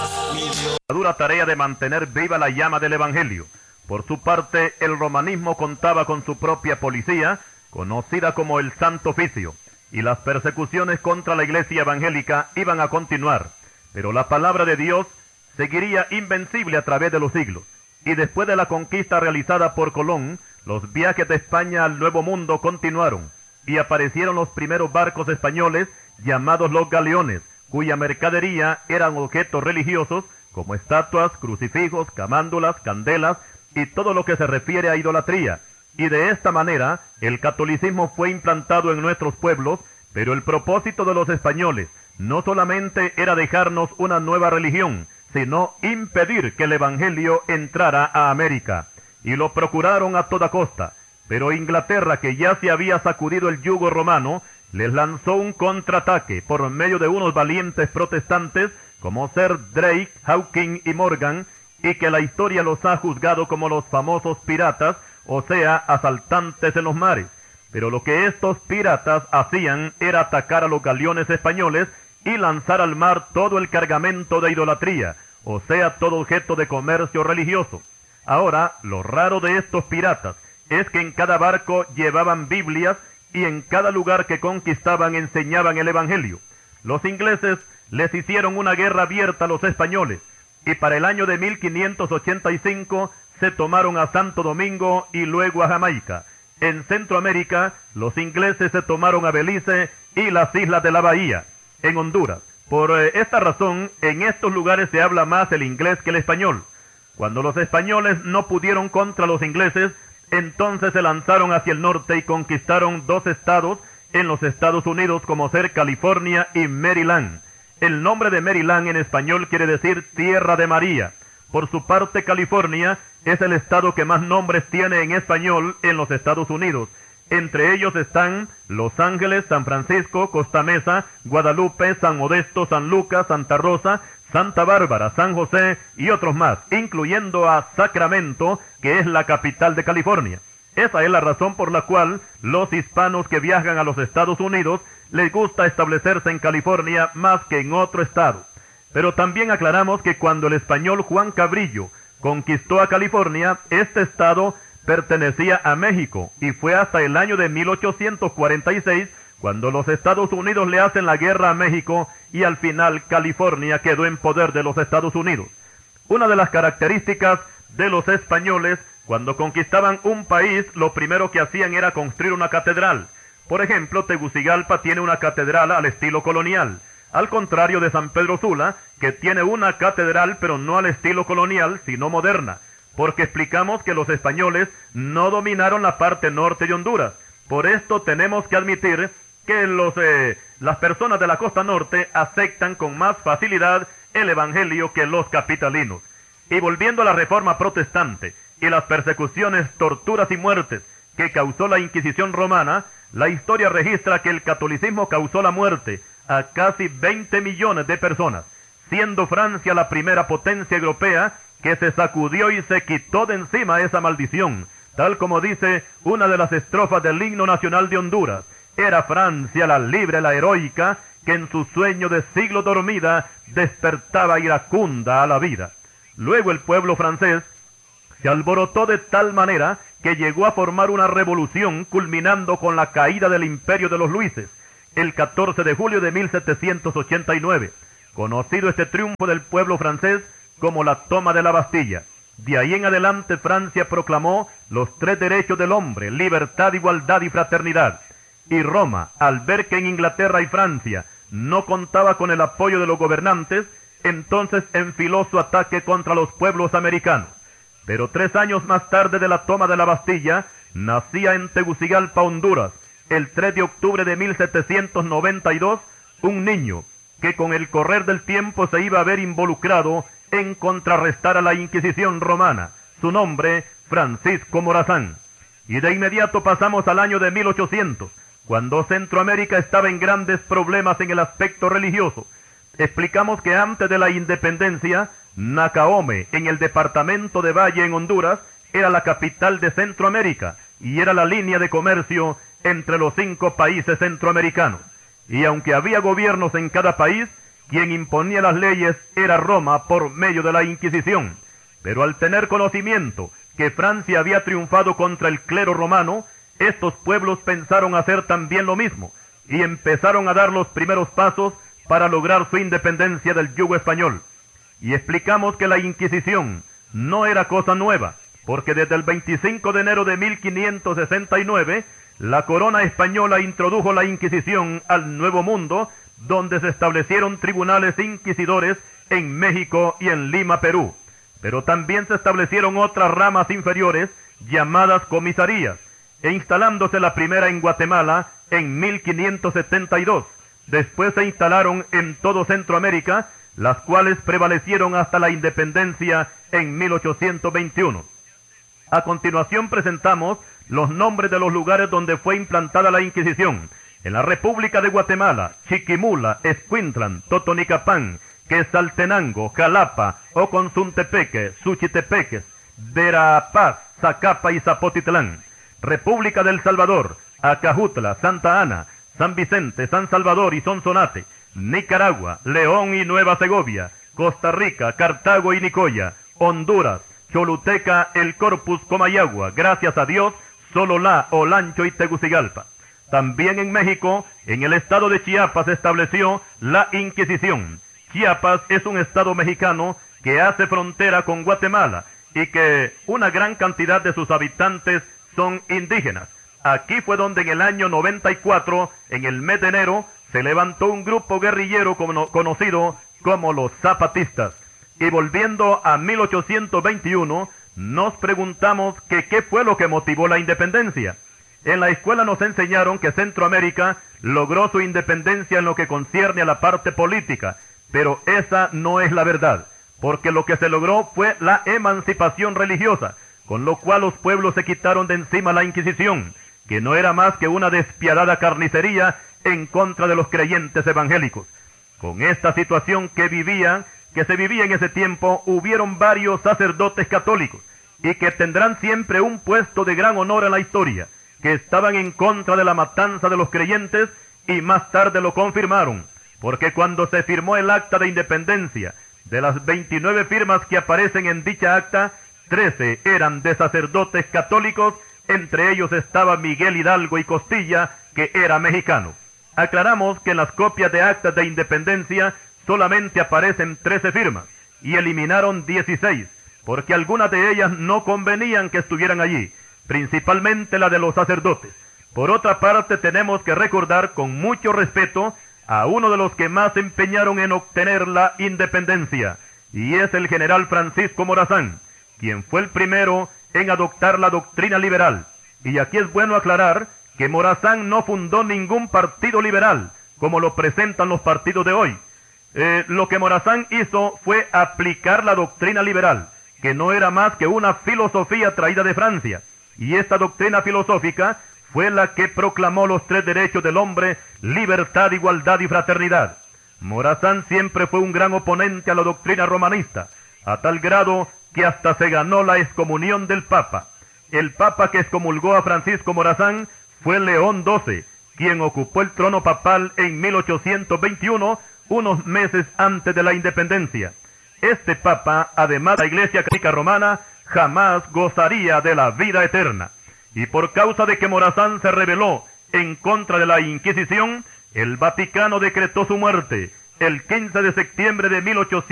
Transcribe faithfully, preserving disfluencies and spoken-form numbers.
La dura tarea de mantener viva la llama del Evangelio. Por su parte, el romanismo contaba con su propia policía, conocida como el Santo Oficio, y las persecuciones contra la iglesia evangélica iban a continuar, pero la palabra de Dios seguiría invencible a través de los siglos. Y después de la conquista realizada por Colón, los viajes de España al Nuevo Mundo continuaron, y aparecieron los primeros barcos españoles llamados los galeones, cuya mercadería eran objetos religiosos como estatuas, crucifijos, camándulas, candelas y todo lo que se refiere a idolatría. Y de esta manera el catolicismo fue implantado en nuestros pueblos, pero el propósito de los españoles no solamente era dejarnos una nueva religión, sino impedir que el Evangelio entrara a América. Y lo procuraron a toda costa. Pero Inglaterra, que ya se había sacudido el yugo romano, les lanzó un contraataque por medio de unos valientes protestantes como Sir Drake, Hawking y Morgan, y que la historia los ha juzgado como los famosos piratas, o sea, asaltantes en los mares. Pero lo que estos piratas hacían era atacar a los galeones españoles y lanzar al mar todo el cargamento de idolatría, o sea, todo objeto de comercio religioso. Ahora, lo raro de estos piratas es que en cada barco llevaban Biblias y en cada lugar que conquistaban enseñaban el Evangelio. Los ingleses les hicieron una guerra abierta a los españoles, y para el año de mil quinientos ochenta y cinco se tomaron a Santo Domingo y luego a Jamaica. En Centroamérica, los ingleses se tomaron a Belice y las islas de la Bahía. En Honduras, por eh, esta razón, en estos lugares se habla más el inglés que el español. Cuando los españoles no pudieron contra los ingleses, entonces se lanzaron hacia el norte y conquistaron dos estados en los Estados Unidos, como ser California y Maryland. El nombre de Maryland en español quiere decir Tierra de María. Por su parte, California es el estado que más nombres tiene en español en los Estados Unidos. Entre ellos están Los Ángeles, San Francisco, Costa Mesa, Guadalupe, San Modesto, San Lucas, Santa Rosa, Santa Bárbara, San José y otros más, incluyendo a Sacramento, que es la capital de California. Esa es la razón por la cual los hispanos que viajan a los Estados Unidos les gusta establecerse en California más que en otro estado. Pero también aclaramos que cuando el español Juan Cabrillo conquistó a California, este estado pertenecía a México, y fue hasta el año de mil ochocientos cuarenta y seis cuando los Estados Unidos le hacen la guerra a México, y al final California quedó en poder de los Estados Unidos. Una de las características de los españoles, cuando conquistaban un país, lo primero que hacían era construir una catedral. Por ejemplo, Tegucigalpa tiene una catedral al estilo colonial, al contrario de San Pedro Sula, que tiene una catedral pero no al estilo colonial, sino moderna, porque explicamos que los españoles no dominaron la parte norte de Honduras. Por esto tenemos que admitir que los, eh, las personas de la costa norte aceptan con más facilidad el Evangelio que los capitalinos. Y volviendo a la Reforma Protestante y las persecuciones, torturas y muertes que causó la Inquisición romana, la historia registra que el catolicismo causó la muerte a casi veinte millones de personas, siendo Francia la primera potencia europea que se sacudió y se quitó de encima esa maldición, tal como dice una de las estrofas del himno nacional de Honduras: era Francia la libre, la heroica, que en su sueño de siglo dormida despertaba iracunda a la vida. Luego el pueblo francés se alborotó de tal manera que llegó a formar una revolución, culminando con la caída del imperio de los Luises, el catorce de julio de mil setecientos ochenta y nueve, conocido este triunfo del pueblo francés como la toma de la Bastilla. De ahí en adelante Francia proclamó los tres derechos del hombre: libertad, igualdad y fraternidad. Y Roma, al ver que en Inglaterra y Francia no contaba con el apoyo de los gobernantes, entonces enfiló su ataque contra los pueblos americanos. Pero tres años más tarde de la toma de la Bastilla, nacía en Tegucigalpa, Honduras, el tres de octubre de mil setecientos noventa y dos, un niño que con el correr del tiempo se iba a ver involucrado en contrarrestar a la Inquisición romana. Su nombre, Francisco Morazán. Y de inmediato pasamos al año de mil ochocientos, cuando Centroamérica estaba en grandes problemas en el aspecto religioso. Explicamos que antes de la independencia, Nacaome, en el departamento de Valle en Honduras, era la capital de Centroamérica y era la línea de comercio entre los cinco países centroamericanos. Y aunque había gobiernos en cada país, quien imponía las leyes era Roma por medio de la Inquisición. Pero al tener conocimiento que Francia había triunfado contra el clero romano, estos pueblos pensaron hacer también lo mismo, y empezaron a dar los primeros pasos para lograr su independencia del yugo español. Y explicamos que la Inquisición no era cosa nueva, porque desde el veinticinco de enero de mil quinientos sesenta y nueve, la corona española introdujo la Inquisición al Nuevo Mundo, donde se establecieron tribunales inquisidores en México y en Lima, Perú. Pero también se establecieron otras ramas inferiores, llamadas comisarías, e instalándose la primera en Guatemala en mil quinientos setenta y dos. Después se instalaron en todo Centroamérica, las cuales prevalecieron hasta la independencia en mil ochocientos veintiuno. A continuación presentamos los nombres de los lugares donde fue implantada la Inquisición. En la República de Guatemala: Chiquimula, Escuintlan, Totonicapán, Quetzaltenango, Jalapa, Oconzuntepeque, Suchitepeques, Verapaz, Zacapa y Zapotitlán. República del Salvador: Acajutla, Santa Ana, San Vicente, San Salvador y Sonsonate. Nicaragua: León y Nueva Segovia. Costa Rica: Cartago y Nicoya. Honduras: Choluteca, El Corpus, Comayagua. Gracias a Dios, Sololá, Olancho y Tegucigalpa. También en México, en el estado de Chiapas, se estableció la Inquisición. Chiapas es un estado mexicano que hace frontera con Guatemala y que una gran cantidad de sus habitantes son indígenas. Aquí fue donde en el año noventa y cuatro, en el mes de enero, se levantó un grupo guerrillero conocido como los zapatistas. Y volviendo a mil ochocientos veintiuno, nos preguntamos que qué fue lo que motivó la independencia. En la escuela nos enseñaron que Centroamérica logró su independencia en lo que concierne a la parte política, pero esa no es la verdad, porque lo que se logró fue la emancipación religiosa, con lo cual los pueblos se quitaron de encima la Inquisición, que no era más que una despiadada carnicería en contra de los creyentes evangélicos. Con esta situación que vivían, que se vivía en ese tiempo, hubieron varios sacerdotes católicos, y que tendrán siempre un puesto de gran honor en la historia, que estaban en contra de la matanza de los creyentes, y más tarde lo confirmaron, porque cuando se firmó el acta de independencia, de las veintinueve firmas que aparecen en dicha acta, trece eran de sacerdotes católicos, entre ellos estaba Miguel Hidalgo y Costilla, que era mexicano. Aclaramos que en las copias de actas de independencia solamente aparecen trece firmas, y eliminaron dieciséis, porque algunas de ellas no convenían que estuvieran allí, principalmente la de los sacerdotes. Por otra parte, tenemos que recordar con mucho respeto a uno de los que más se empeñaron en obtener la independencia, y es el general Francisco Morazán, quien fue el primero en adoptar la doctrina liberal. Y aquí es bueno aclarar que Morazán no fundó ningún partido liberal, como lo presentan los partidos de hoy. Eh, lo que Morazán hizo fue aplicar la doctrina liberal, que no era más que una filosofía traída de Francia, y esta doctrina filosófica fue la que proclamó los tres derechos del hombre: libertad, igualdad y fraternidad. Morazán siempre fue un gran oponente a la doctrina romanista, a tal grado que hasta se ganó la excomunión del Papa. El Papa que excomulgó a Francisco Morazán fue León doce, quien ocupó el trono papal en mil ochocientos veintiuno, unos meses antes de la independencia. Este Papa, además de la Iglesia Católica Romana, jamás gozaría de la vida eterna. Y por causa de que Morazán se rebeló en contra de la Inquisición, el Vaticano decretó su muerte el quince de septiembre de mil ochocientos